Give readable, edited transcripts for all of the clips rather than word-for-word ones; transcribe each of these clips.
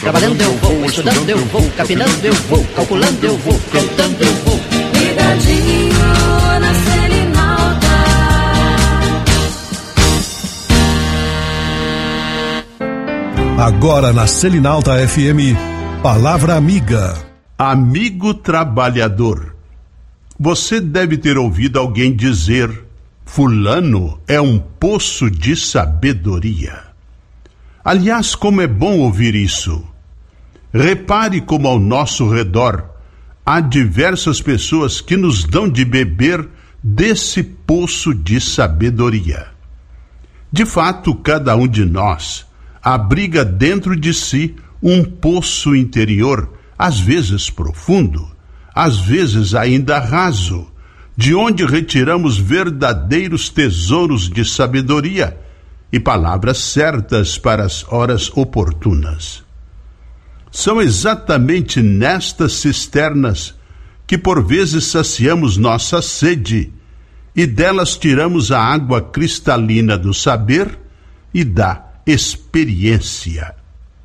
Trabalhando eu vou, estudando eu vou, capinando eu vou, calculando eu vou, cantando eu vou. Ligadinho na Selinalta. Agora na Selinalta FM, Palavra Amiga. Amigo trabalhador. Você deve ter ouvido alguém dizer: fulano é um poço de sabedoria. Aliás, como é bom ouvir isso. Repare como ao nosso redor há diversas pessoas que nos dão de beber desse poço de sabedoria. De fato, cada um de nós abriga dentro de si um poço interior, às vezes profundo, às vezes ainda raso, de onde retiramos verdadeiros tesouros de sabedoria e palavras certas para as horas oportunas. São exatamente nestas cisternas que por vezes saciamos nossa sede e delas tiramos a água cristalina do saber e da experiência.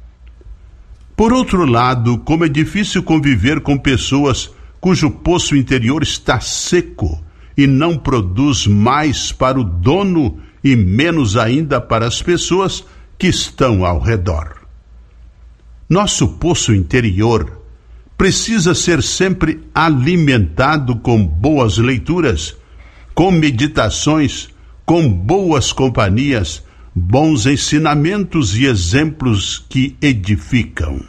Por outro lado, como é difícil conviver com pessoas cujo poço interior está seco e não produz mais para o dono e menos ainda para as pessoas que estão ao redor. Nosso poço interior precisa ser sempre alimentado com boas leituras, com meditações, com boas companhias, bons ensinamentos e exemplos que edificam.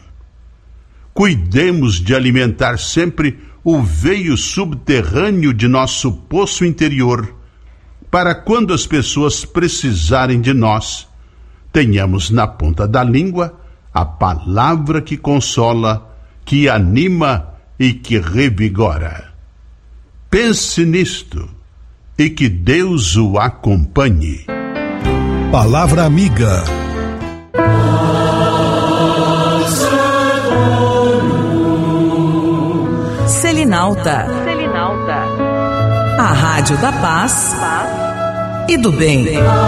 Cuidemos de alimentar sempre o veio subterrâneo de nosso poço interior, para quando as pessoas precisarem de nós, tenhamos na ponta da língua a palavra que consola, que anima e que revigora. Pense nisto e que Deus o acompanhe. Palavra Amiga. Selinalta. A rádio da paz e do bem.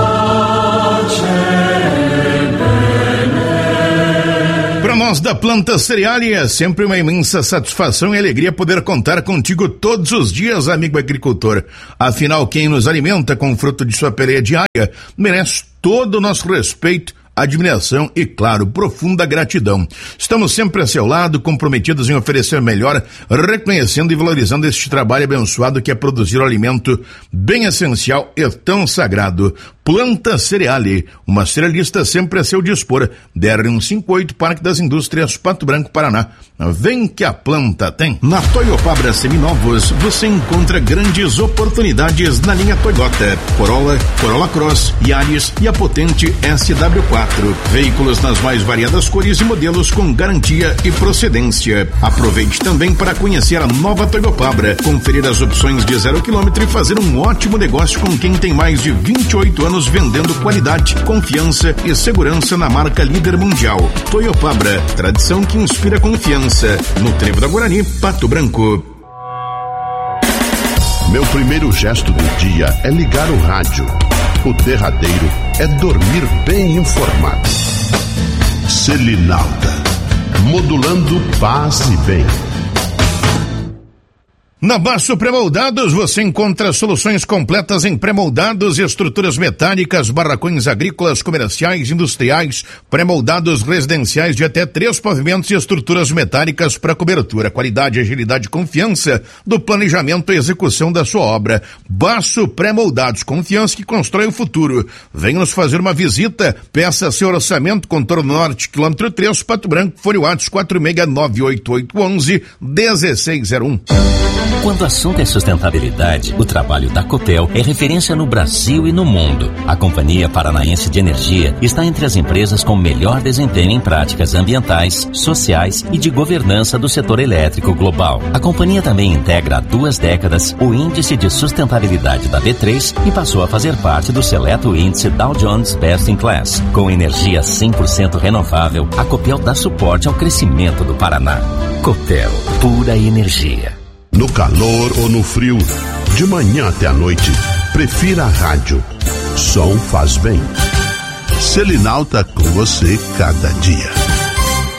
Para nós da Planta Cerealia é sempre uma imensa satisfação e alegria poder contar contigo todos os dias, amigo agricultor. Afinal, quem nos alimenta com o fruto de sua peleia diária merece todo o nosso respeito, admiração e, claro, profunda gratidão. Estamos sempre a seu lado, comprometidos em oferecer melhor, reconhecendo e valorizando este trabalho abençoado que é produzir o alimento bem essencial e tão sagrado. Planta Cereale, uma cerealista sempre a seu dispor. DR-158, Parque das Indústrias, Pato Branco, Paraná. Vem que a planta tem. Na Toyopabra Seminovos, você encontra grandes oportunidades na linha Toyota, Corolla, Corolla Cross, Yaris e a potente SW4. Veículos nas mais variadas cores e modelos com garantia e procedência. Aproveite também para conhecer a nova Toyopabra, conferir as opções de 0 km e fazer um ótimo negócio com quem tem mais de 28 anos vendendo qualidade, confiança e segurança na marca líder mundial. Toyopabra, tradição que inspira confiança. No Trevo da Guarani, Pato Branco. Meu primeiro gesto do dia é ligar o rádio. O derradeiro é dormir bem informado. Selinalta, modulando paz e bem. Na Baço Pré-Moldados você encontra soluções completas em pré-moldados e estruturas metálicas, barracões agrícolas, comerciais, industriais, pré-moldados residenciais de até 3 pavimentos e estruturas metálicas para cobertura. Qualidade, agilidade e confiança do planejamento e execução da sua obra. Baço Pré-Moldados, confiança que constrói o futuro. Venha nos fazer uma visita, peça seu orçamento, Contorno Norte, quilômetro 3, Pato Branco, Fone WhatsApp 4698811-1601. Quando o assunto é sustentabilidade, o trabalho da Copel é referência no Brasil e no mundo. A Companhia Paranaense de Energia está entre as empresas com melhor desempenho em práticas ambientais, sociais e de governança do setor elétrico global. A companhia também integra há 2 décadas o Índice de Sustentabilidade da B3 e passou a fazer parte do seleto índice Dow Jones Best in Class. Com energia 100% renovável, a Copel dá suporte ao crescimento do Paraná. Copel, pura energia. No calor ou no frio, de manhã até a noite, prefira a rádio. Som faz bem. Selinalta com você cada dia.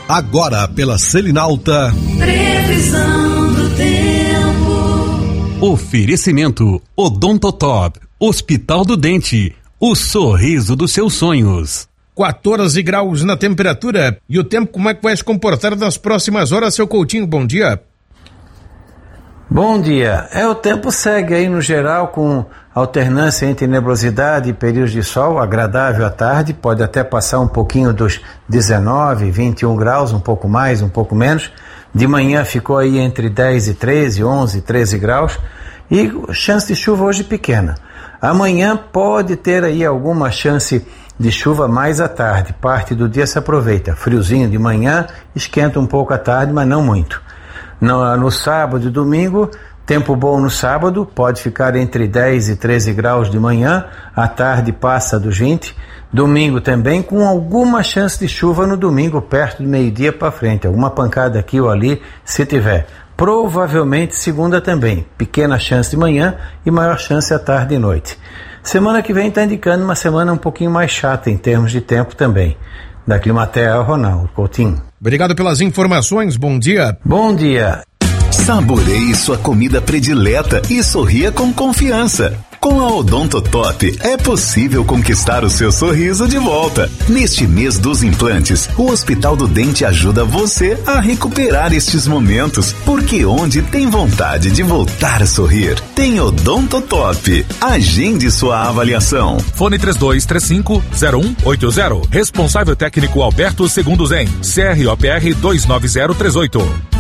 Agora pela Selinalta. Previsão do tempo. Oferecimento Odontotop, Hospital do Dente, o sorriso dos seus sonhos. 14 graus na temperatura. E o tempo, como é que vai se comportar nas próximas horas, seu Coutinho? Bom dia. Bom dia. O tempo segue aí no geral com alternância entre nebulosidade e períodos de sol, agradável à tarde, pode até passar um pouquinho dos 19, 21 graus, um pouco mais, um pouco menos. De manhã ficou aí entre 10 e 13, 11, 13 graus e chance de chuva hoje pequena. Amanhã pode ter aí alguma chance de chuva mais à tarde, parte do dia se aproveita, friozinho de manhã, esquenta um pouco à tarde, mas não muito. No sábado e domingo, tempo bom no sábado, pode ficar entre 10 e 13 graus de manhã, à tarde passa dos 20, domingo também com alguma chance de chuva no domingo, perto do meio-dia para frente, alguma pancada aqui ou ali, se tiver. Provavelmente segunda também, pequena chance de manhã e maior chance à tarde e noite. Semana que vem está indicando uma semana um pouquinho mais chata em termos de tempo também. Da Climatea, Ronaldo Coutinho. Obrigado pelas informações, bom dia. Bom dia. Saboreie sua comida predileta e sorria com confiança. Com a Odontotop é possível conquistar o seu sorriso de volta. Neste mês dos implantes, o Hospital do Dente ajuda você a recuperar estes momentos, porque onde tem vontade de voltar a sorrir, tem Odontotop. Agende sua avaliação. Fone 3235-0180. Responsável técnico Alberto Segundo Zen. CROPR 29038.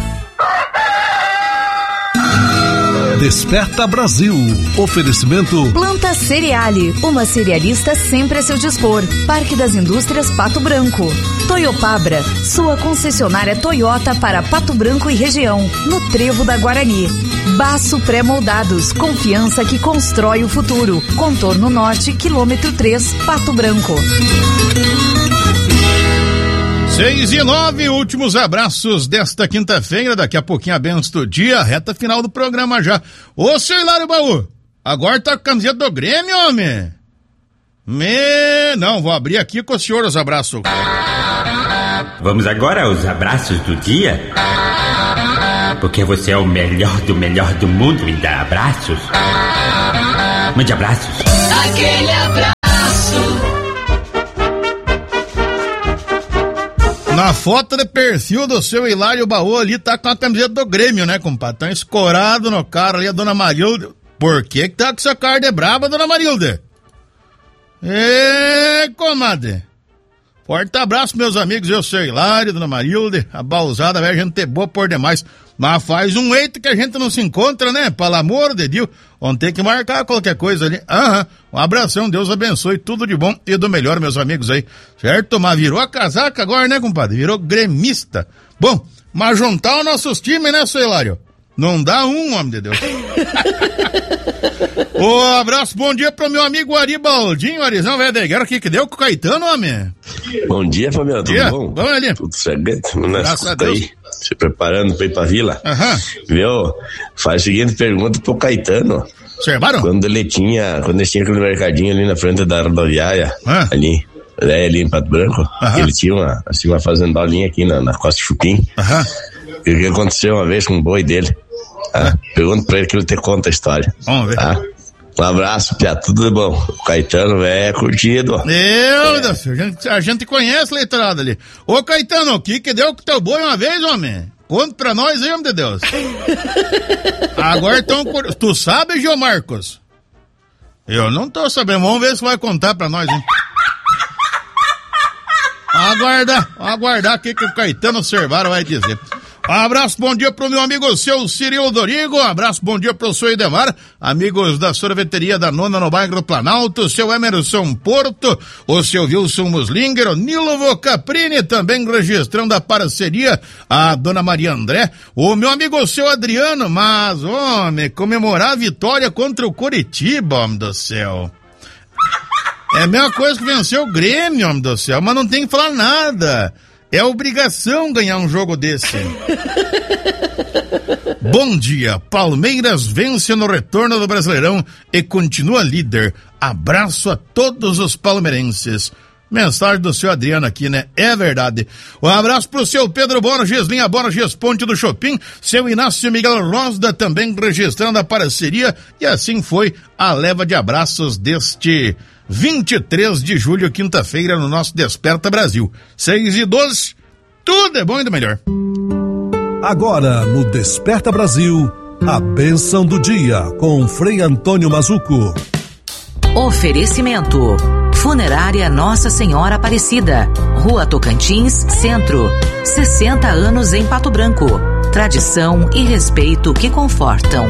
Desperta Brasil. Oferecimento Planta Cereale, uma cerealista sempre a seu dispor. Parque das Indústrias Pato Branco. Toyopabra, sua concessionária Toyota para Pato Branco e região, no Trevo da Guarani. Baço Pré-Moldados, confiança que constrói o futuro. Contorno Norte, quilômetro 3, Pato Branco. 6:09, últimos abraços desta quinta-feira, daqui a pouquinho a benção do dia, reta final do programa já. Ô, seu Hilário Baú, agora tá com a camiseta do Grêmio, homem? Não, vou abrir aqui com o senhor os abraços. Vamos agora aos abraços do dia? Porque você é o melhor do mundo e dá abraços. Mande abraços. Aquele abraço. Na foto de perfil do seu Hilário Baú ali tá com a camiseta do Grêmio, né, compadre? Tá escorado no cara ali, a dona Marilde. Por que tá com essa cara de braba, dona Marilde? Comadre. Forte abraço, meus amigos, eu sou Hilário, dona Marilde, a bausada, velho, a gente é boa por demais. Mas faz um eito que a gente não se encontra, né? Pelo amor de Deus. Vamos ter que marcar qualquer coisa ali. Um abração, Deus abençoe, tudo de bom e do melhor, meus amigos aí. Certo? Mas virou a casaca agora, né, compadre? Virou gremista. Bom, mas juntar os nossos times, né, seu Hilário? Não dá homem de Deus. Abraço, bom dia pro meu amigo Ari Baldinho, Arizão, velho da guerra, que deu com o Caetano, homem? Bom dia, Fabiano, tudo bom? Vamos ali. Tudo certo, graças a Deus. Aí, se preparando pra ir pra vila. Viu? Faz a seguinte pergunta pro Caetano. Observaram? Quando ele tinha aquele mercadinho ali na frente da rodoviária, ali em Pato Branco, ele tinha uma fazendolinha aqui na Costa Chupim. O que aconteceu uma vez com o boi dele? Pergunta pra ele que ele te conta a história. Vamos ver. Um abraço, Pia, tudo de bom. O Caetano é curtido. Meu Deus, a gente conhece, leitorado ali. Ô, Caetano, o que deu com teu boi uma vez, homem? Conta pra nós aí, homem de Deus. Agora então, tu sabe, Gil Marcos? Eu não tô sabendo, vamos ver se vai contar pra nós, hein? Aguardar o que o Caetano Cervara vai dizer. Um abraço, bom dia pro meu amigo seu Cirilo Dorigo, um abraço, bom dia pro seu Idemar, amigos da sorveteria da Nona no bairro do Planalto, seu Emerson Porto, o seu Wilson Muslinger, o Nilo Caprini, também registrando a parceria, a dona Maria André, o meu amigo seu Adriano, mas, homem, comemorar a vitória contra o Curitiba, homem do céu. É a mesma coisa que vencer o Grêmio, homem do céu, mas não tem que falar nada. É obrigação ganhar um jogo desse. Bom dia, Palmeiras vence no retorno do Brasileirão e continua líder. Abraço a todos os palmeirenses. Mensagem do seu Adriano aqui, né? É verdade. Um abraço pro seu Pedro Borges, linha Borges Ponte do Shopping, seu Inácio Miguel Rosda também registrando a parceria, e assim foi a leva de abraços deste 23 de julho, quinta-feira, no nosso Desperta Brasil. 6:12, tudo é bom e do melhor. Agora, no Desperta Brasil, a bênção do dia, com Frei Antônio Mazuco. Oferecimento: Funerária Nossa Senhora Aparecida, Rua Tocantins, Centro. 60 anos em Pato Branco. Tradição e respeito que confortam.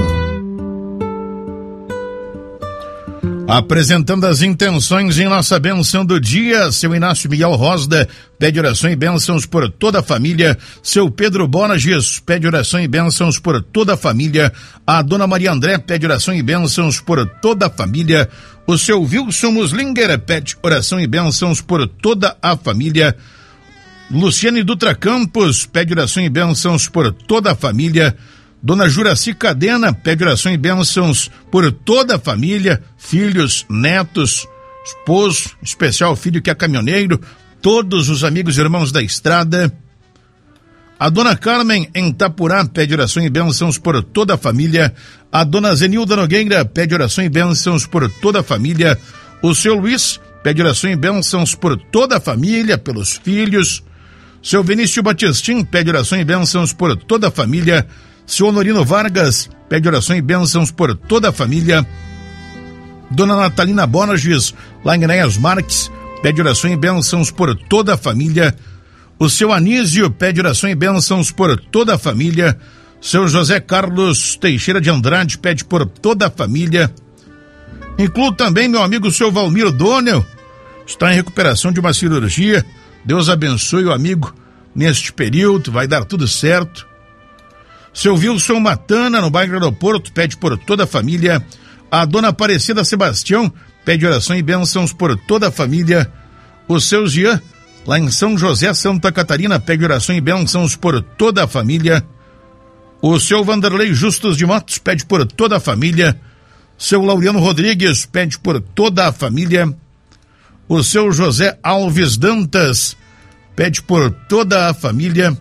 Apresentando as intenções em nossa bênção do dia, seu Inácio Miguel Rosda pede oração e bênçãos por toda a família. Seu Pedro Borges pede oração e bênçãos por toda a família. A dona Maria André pede oração e bênçãos por toda a família. O seu Wilson Muslinger pede oração e bênçãos por toda a família. Luciane Dutra Campos pede oração e bênçãos por toda a família. Dona Juraci Cadena pede oração e bênçãos por toda a família, filhos, netos, esposo, especial filho que é caminhoneiro, todos os amigos e irmãos da estrada. A dona Carmen em Itapurá pede oração e bênçãos por toda a família. A dona Zenilda Nogueira pede oração e bênçãos por toda a família. O seu Luiz pede oração e bênçãos por toda a família, pelos filhos. Seu Vinícius Batistim pede oração e bênçãos por toda a família. Seu Honorino Vargas pede oração e bênçãos por toda a família. Dona Natalina Borges, lá em Enéas Marques, pede oração e bênçãos por toda a família. O seu Anísio pede oração e bênçãos por toda a família. Seu José Carlos Teixeira de Andrade pede por toda a família. Incluo também meu amigo seu Valmir Donnell, está em recuperação de uma cirurgia. Deus abençoe o amigo neste período, vai dar tudo certo. Seu Wilson Matana, no bairro Aeroporto, pede por toda a família. A dona Aparecida Sebastião pede oração e bênçãos por toda a família. O seu Jean, lá em São José, Santa Catarina, pede oração e bênçãos por toda a família. O seu Vanderlei Justus de Matos pede por toda a família. Seu Laureano Rodrigues pede por toda a família. O seu José Alves Dantas pede por toda a família.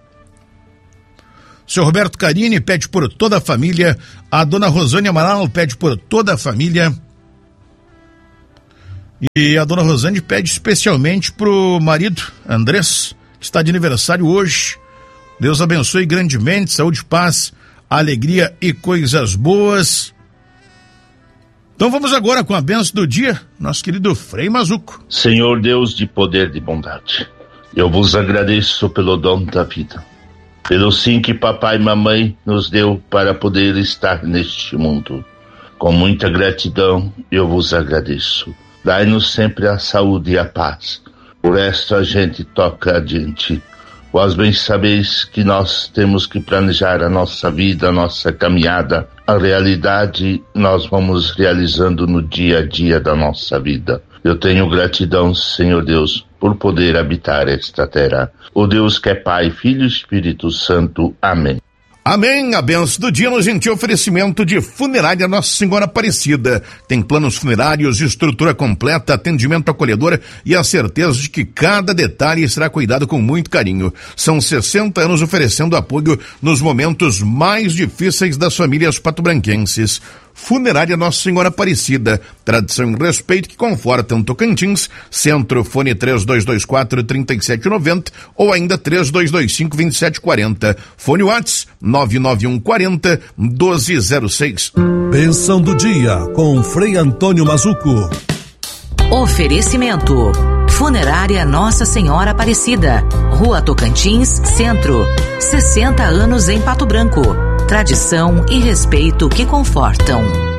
Seu Roberto Carini pede por toda a família. A dona Rosane Amaral pede por toda a família. E a dona Rosane pede especialmente pro marido, Andrés, que está de aniversário hoje. Deus abençoe grandemente, saúde, paz, alegria e coisas boas. Então vamos agora com a bênção do dia, nosso querido Frei Mazuco. Senhor Deus de poder e de bondade, eu vos agradeço pelo dom da vida, pelo sim que papai e mamãe nos deu para poder estar neste mundo. Com muita gratidão eu vos agradeço. Dai-nos sempre a saúde e a paz. Por esta a gente toca adiante. Vós bem sabeis que nós temos que planejar a nossa vida, a nossa caminhada. A realidade nós vamos realizando no dia a dia da nossa vida. Eu tenho gratidão, Senhor Deus, por poder habitar esta terra. O Deus que é Pai, Filho e Espírito Santo. Amém. Amém. A bênção do dia no gentil oferecimento de Funerária Nossa Senhora Aparecida. Tem planos funerários, estrutura completa, atendimento acolhedor e a certeza de que cada detalhe será cuidado com muito carinho. São 60 anos oferecendo apoio nos momentos mais difíceis das famílias patobranquenses. Funerária Nossa Senhora Aparecida, tradição e respeito que confortam Tocantins. Centro, fone 3224-3790 ou ainda 3225-2740. Fone WhatsApp 99140-1206. Bênção do dia com Frei Antônio Mazuco. Oferecimento: Funerária Nossa Senhora Aparecida, Rua Tocantins, Centro. 60 anos em Pato Branco. Tradição e respeito que confortam.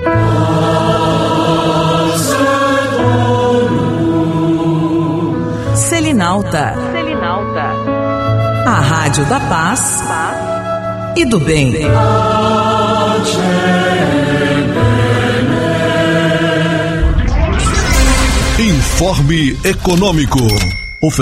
Selinalta. A rádio da paz e do bem. Informe Econômico.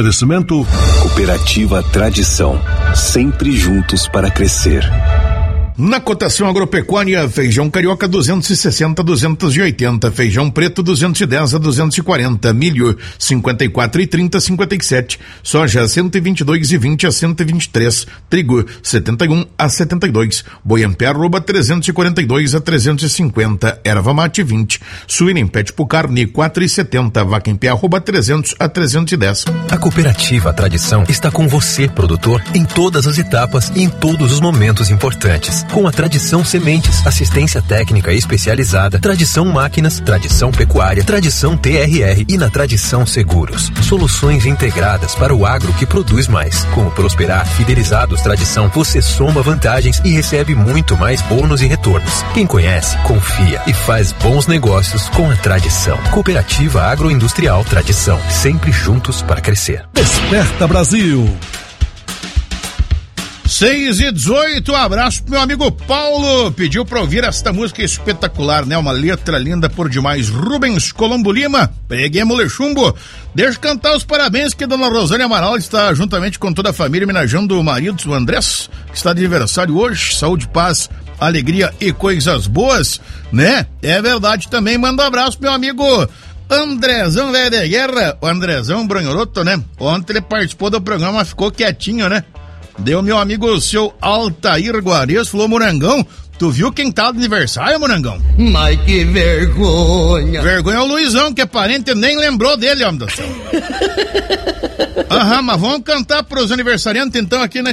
Oferecimento Cooperativa Tradição, sempre juntos para crescer. Na cotação agropecuária, feijão carioca 260 a 280, feijão preto 210 a 240, milho 54 e 30 a 57, soja 122,20 a 123, trigo 71 a 72, boi em pé arroba 342 a 350, erva mate 20, suína em pé tipo carne 4,70, vaca em pé arroba 300 a 310. A Cooperativa Tradição está com você, produtor, em todas as etapas e em todos os momentos importantes. Com a Tradição Sementes, assistência técnica especializada, Tradição Máquinas, Tradição Pecuária, Tradição TRR e na Tradição Seguros. Soluções integradas para o agro que produz mais. Com o Prosperar Fidelizados Tradição, você soma vantagens e recebe muito mais bônus e retornos. Quem conhece, confia e faz bons negócios com a Tradição. Cooperativa Agroindustrial Tradição, sempre juntos para crescer. Desperta Brasil. 6:18, um abraço pro meu amigo Paulo, pediu pra ouvir esta música espetacular, né? Uma letra linda por demais. Rubens Colombo Lima, peguei mole chumbo. Deixa eu cantar os parabéns que Dona Rosânia Amaral está juntamente com toda a família homenageando o marido, o Andrés, que está de aniversário hoje. Saúde, paz, alegria e coisas boas, né? É verdade também, manda um abraço pro meu amigo Andrezão velho de guerra, o Andrezão Bronhoroto, né? Ontem ele participou do programa, ficou quietinho, né? Deu meu amigo o seu Altair Guares, falou: Morangão, tu viu quem tá de aniversário, Morangão? Mas que vergonha. Vergonha é o Luizão, que é parente, nem lembrou dele, homem do céu. Aham, mas vamos cantar pros aniversariantes então aqui, né?